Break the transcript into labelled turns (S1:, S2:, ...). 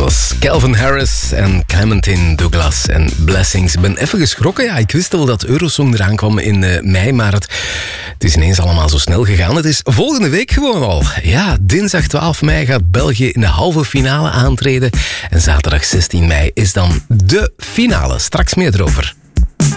S1: was Calvin Harris en Clementine Douglas en Blessings. Ik ben even geschrokken. Ja, ik wist wel dat Eurosong eraan kwam in mei, maar het is ineens allemaal zo snel gegaan. Het is volgende week gewoon al. Ja, dinsdag 12 mei gaat België in de halve finale aantreden. En zaterdag 16 mei is dan de finale. Straks meer erover.